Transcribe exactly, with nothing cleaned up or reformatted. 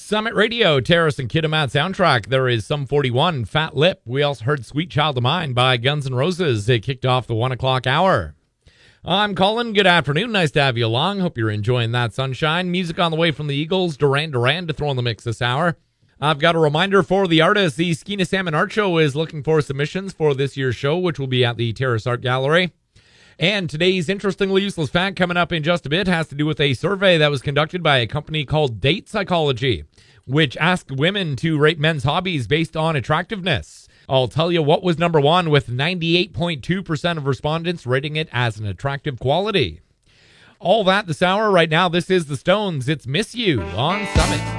Summit Radio, Terrace and Kiddermat soundtrack. There is Sum forty-one, Fat Lip. We also heard Sweet Child of Mine by Guns N' Roses. It kicked off the one o'clock hour. I'm Colin. Good afternoon. Nice to have you along. Hope you're enjoying that sunshine. Music on the way from the Eagles. Duran Duran to throw in the mix this hour. I've got a reminder for the artists. The Skeena Salmon Art Show is looking for submissions for this year's show, which will be at the Terrace Art Gallery. And today's Interestingly Useless Fact coming up in just a bit has to do with a survey that was conducted by a company called Date Psychology, which asked women to rate men's hobbies based on attractiveness. I'll tell you what was number one, with ninety-eight point two percent of respondents rating it as an attractive quality. All that this hour. Right now, this is the Stones. It's Miss You on Summit.